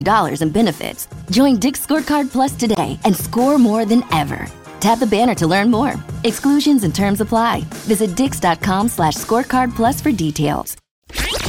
in benefits. Join Dick's Scorecard Plus today and score more than ever. Tap the banner to learn more. Exclusions and terms apply. Visit dix.com/scorecard plus for details.